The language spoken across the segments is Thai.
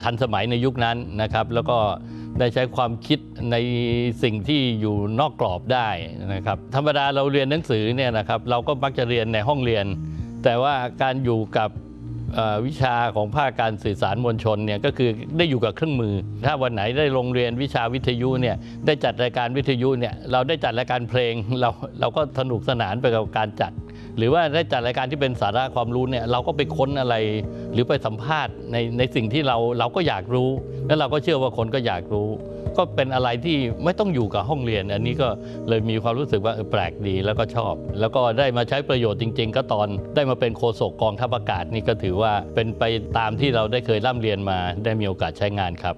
ทันสมัยในยุคนั้นนะครับแล้วก็ได้ใช้ความคิดในสิ่งที่อยู่นอกกรอบได้นะครับธรรมดาเราเรียนหนังสือเนี่ยนะครับเราก็มักจะเรียนในห้องเรียนแต่ว่าการอยู่กับวิชาของภาคการสื่อสารมวลชนเนี่ยก็คือได้อยู่กับเครื่องมือถ้าวันไหนได้โรงเรียนวิชาวิทยุเนี่ยได้จัดรายการวิทยุเนี่ยเราได้จัดรายการเพลงเราก็สนุกสนานไปกับการจัดหรือว่าได้จัดรายการที่เป็นสาระความรู้เนี่ยเราก็ไปค้นอะไรหรือไปสัมภาษณ์ในสิ่งที่เราก็อยากรู้และเราก็เชื่อว่าคนก็อยากรู้ก็เป็นอะไรที่ไม่ต้องอยู่กับห้องเรียนอันนี้ก็เลยมีความรู้สึกว่าแปลกดีแล้วก็ชอบแล้วก็ได้มาใช้ประโยชน์จริงๆก็ตอนได้มาเป็นโฆษกกองทัพอากาศนี่ก็ถือว่าเป็นไปตามที่เราได้เคยร่ำเรียนมาได้มีโอกาสใช้งานครับ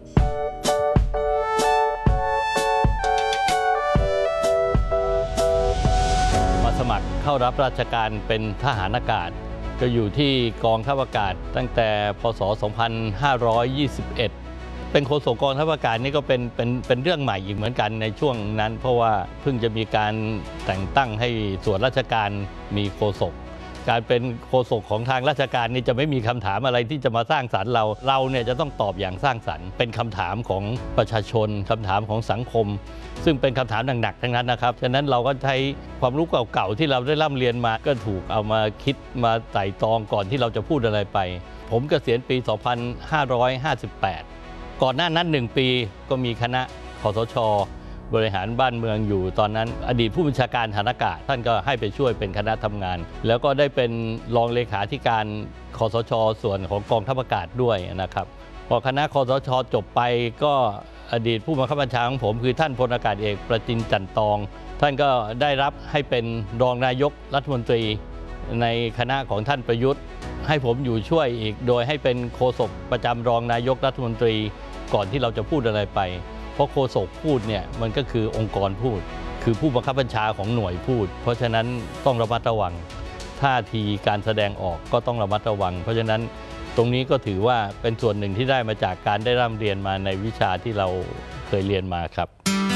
มาสมัครเข้ารับราชการเป็นทหารอากาศก็อยู่ที่กองทัพอากาศตั้งแต่พศ 2521เป็นโฆษกกองทัพอากาศนี่ก็เป็นเรื่องใหม่อีกเหมือนกันในช่วงนั้นเพราะว่าเพิ่งจะมีการแต่งตั้งให้ส่วนราชการมีโฆษกการเป็นโฆษกของทางราชการนี่จะไม่มีคำถามอะไรที่จะมาสร้างสรรค์เราเนี่ยจะต้องตอบอย่างสร้างสรรค์เป็นคำถามของประชาชนคำถามของสังคมซึ่งเป็นคำถามหนักๆทั้งนั้นนะครับฉะนั้นเราก็ใช้ความรู้เก่าๆที่เราได้ร่ำเรียนมาก็ถูกเอามาคิดมาไต่ตรองก่อนที่เราจะพูดอะไรไปผมเกษียณปี 2558ก่อนหน้านั้น1 ปีก็มีคณะคสช.บริหารบ้านเมืองอยู่ตอนนั้นอดีตผู้บัญชาการทหารอากาศท่านก็ให้ไปช่วยเป็นคณะทำงานแล้วก็ได้เป็นรองเลขาธิการคสช.ส่วนของกองทัพอากาศด้วยนะครับพอคณะคสช.จบไปก็อดีตผู้บังคับบัญชาของผมคือท่านพลอากาศเอกประจินจันทร์ตองท่านก็ได้รับให้เป็นรองนายกรัฐมนตรีในคณะของท่านประยุทธ์ให้ผมอยู่ช่วยอีกโดยให้เป็นโฆษกประจำรองนายกรัฐมนตรีก่อนที่เราจะพูดอะไรไปเพราะโฆษกพูดเนี่ยมันก็คือองค์กรพูดคือผู้บังคับบัญชาของหน่วยพูดเพราะฉะนั้นต้องระมัดระวังท่าทีการแสดงออกก็ต้องระมัดระวังเพราะฉะนั้นตรงนี้ก็ถือว่าเป็นส่วนหนึ่งที่ได้มาจากการได้ร่ำเรียนมาในวิชาที่เราเคยเรียนมาครับ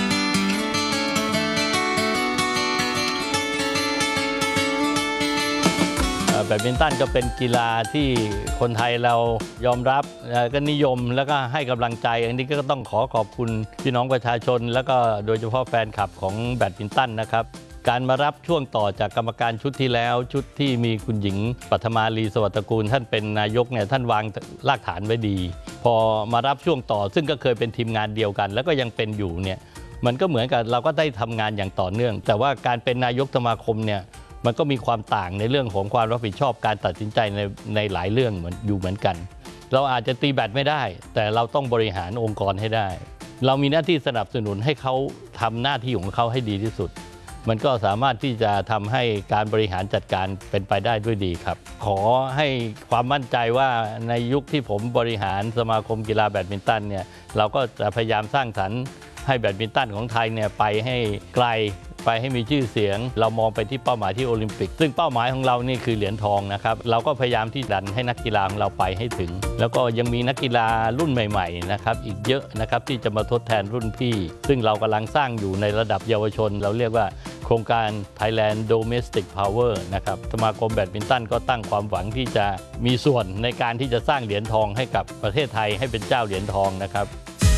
แบดมินตันก็เป็นกีฬาที่คนไทยเรายอมรับก็นิยมแล้วก็ให้กำลังใจอันนี้ก็ต้องขอบคุณพี่น้องประชาชนแล้วก็โดยเฉพาะแฟนคลับของแบดมินตันนะครับการมารับช่วงต่อจากกรรมการชุดที่แล้วชุดที่มีคุณหญิงปัทมาลีสวัสดิ์ตระกูลท่านเป็นนายกเนี่ยท่านวางรากฐานไว้ดีพอมารับช่วงต่อซึ่งก็เคยเป็นทีมงานเดียวกันแล้วก็ยังเป็นอยู่เนี่ยมันก็เหมือนกับเราก็ได้ทำงานอย่างต่อเนื่องแต่ว่าการเป็นนายกสมาคมเนี่ยมันก็มีความต่างในเรื่องของความรับผิดชอบการตัดสินใจในหลายเรื่องเหมือนกันเราอาจจะตีแบดไม่ได้แต่เราต้องบริหารองค์กรให้ได้เรามีหน้าที่สนับสนุนให้เขาทำหน้าที่ของเขาให้ดีที่สุดมันก็สามารถที่จะทำให้การบริหารจัดการเป็นไปได้ด้วยดีครับขอให้ความมั่นใจว่าในยุคที่ผมบริหารสมาคมกีฬาแบดมินตันเนี่ยเราก็จะพยายามสร้างสรรค์ให้แบดมินตันของไทยเนี่ยไปให้ไกลไปให้มีชื่อเสียงเรามองไปที่เป้าหมายที่โอลิมปิกซึ่งเป้าหมายของเรานี่คือเหรียญทองนะครับเราก็พยายามที่ดันให้นักกีฬาของเราไปให้ถึงแล้วก็ยังมีนักกีฬารุ่นใหม่ๆนะครับอีกเยอะนะครับที่จะมาทดแทนรุ่นพี่ซึ่งเรากำลังสร้างอยู่ในระดับเยาวชนเราเรียกว่าโครงการ Thailand Domestic Power นะครับสมาคมแบดมินตันก็ตั้งความหวังที่จะมีส่วนในการที่จะสร้างเหรียญทองให้กับประเทศไทยให้เป็นเจ้าเหรียญทองนะครับ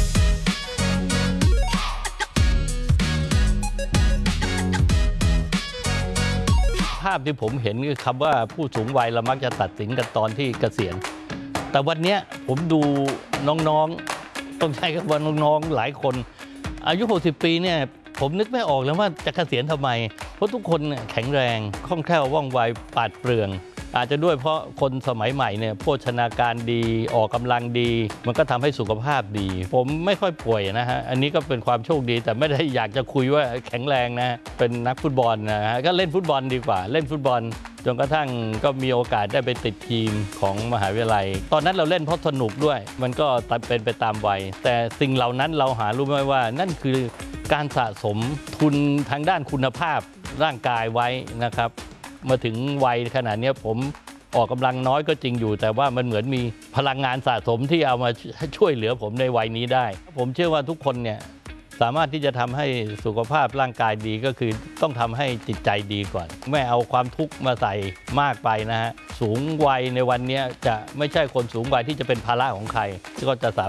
ภาพที่ผมเห็นคือคำว่าผู้สูงวัยเรามักจะตัดสินกันตอนที่เกษียณแต่วันนี้ผมดูน้องๆต้องใช้คำว่าน้องๆหลายคนอายุ60 ปีเนี่ยผมนึกไม่ออกแล้วว่าจะเกษียณทำไมเพราะทุกคนแข็งแรงคล่องแคล่วว่องไวปราดเปรื่องอาจจะด้วยเพราะคนสมัยใหม่เนี่ยโภชนาการดีออกกำลังดีมันก็ทำให้สุขภาพดีผมไม่ค่อยป่วยนะฮะอันนี้ก็เป็นความโชคดีแต่ไม่ได้อยากจะคุยว่าแข็งแรงนะเป็นนักฟุตบอลนะฮะก็เล่นฟุตบอลดีกว่าเล่นฟุตบอลจนกระทั่งก็มีโอกาสได้ไปติดทีมของมหาวิทยาลัยตอนนั้นเราเล่นเพราะสนุกด้วยมันก็เป็นไปตามวัยแต่สิ่งเหล่านั้นเราหารู้ไหมว่านั่นคือการสะสมทุนทางด้านคุณภาพร่างกายไว้นะครับมาถึงวัยขนาดนี้ผมออกกำลังน้อยก็จริงอยู่แต่ว่ามันเหมือนมีพลังงานสะสมที่เอามาช่วยเหลือผมในวัยนี้ได้ผมเชื่อว่าทุกคนเนี่ยสามารถที่จะทำให้สุขภาพร่างกายดีก็คือต้องทำให้จิตใจดีก่อนไม่เอาความทุกข์มาใส่มากไปนะฮะสูงวัยในวันนี้จะไม่ใช่คนสูงวัยที่จะเป็นภาระของใครก็จะสามารถ